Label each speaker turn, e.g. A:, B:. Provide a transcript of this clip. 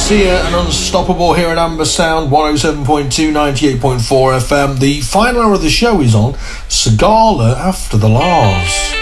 A: Garcia and Unstoppable here at Amber Sound 107.2, 98.4 FM. The final hour of the show is on Sigala After the Laws.